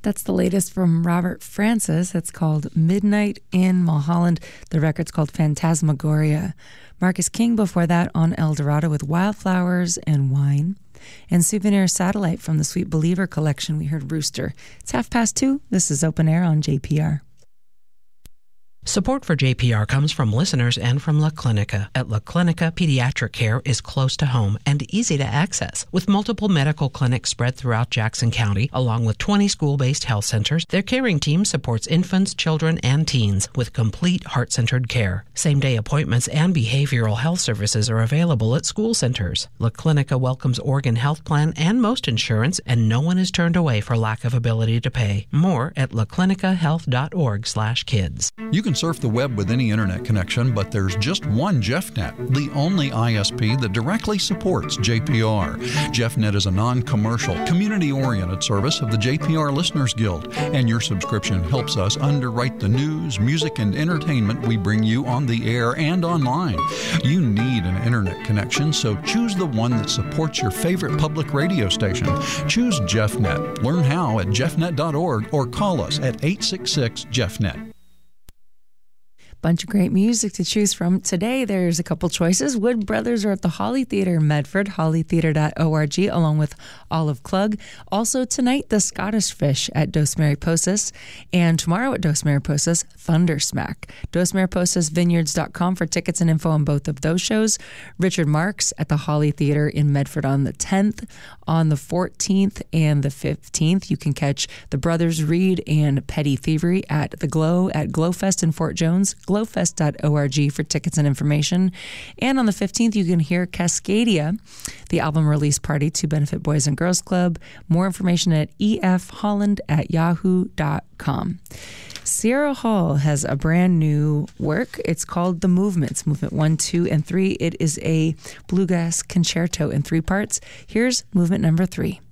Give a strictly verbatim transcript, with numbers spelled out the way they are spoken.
That's the latest from Robert Francis. It's called Midnight in Mulholland. The record's called Phantasmagoria. Marcus King before that on El Dorado with Wildflowers and Wine. And Souvenir Satellite from the Sweet Believer collection, we heard Rooster. It's half past two. This is Open Air on J P R. Support for J P R comes from listeners and from La Clinica. At La Clinica, pediatric care is close to home and easy to access. With multiple medical clinics spread throughout Jackson County, along with twenty school-based health centers, their caring team supports infants, children, and teens with complete heart-centered care. Same-day appointments and behavioral health services are available at school centers. La Clinica welcomes Oregon Health Plan and most insurance, and no one is turned away for lack of ability to pay. More at la clinica health dot org slash kids. You can surf the web with any internet connection, but there's just one JeffNet, the only I S P that directly supports J P R. JeffNet is a non-commercial, community-oriented service of the J P R Listeners Guild, and your subscription helps us underwrite the news, music, and entertainment we bring you on the air and online. You need an internet connection, so choose the one that supports your favorite public radio station. Choose JeffNet. Learn how at jeff net dot org or call us at eight six six Jeff net. Bunch of great music to choose from. Today, there's a couple choices. Wood Brothers are at the Holly Theatre in Medford, holly theatre dot org, along with Olive Klug. Also tonight, the Scottish Fish at Dos Mariposas. And tomorrow at Dos Mariposas, Thundersmack. dos mariposas vineyards dot com for tickets and info on both of those shows. Richard Marx at the Holly Theatre in Medford on the tenth. On the fourteenth and the fifteenth, you can catch the Brothers Reed and Petty Thievery at the Glow at Glowfest in Fort Jones. glowfest dot org for tickets and information. And on the fifteenth, you can hear Cascadia, the album release party to benefit Boys and Girls Club. More information at e f holland at yahoo dot com. Sierra Hall has a brand new work. It's called The Movements, Movement one, two, and three. It is a bluegrass concerto in three parts. Here's movement number three.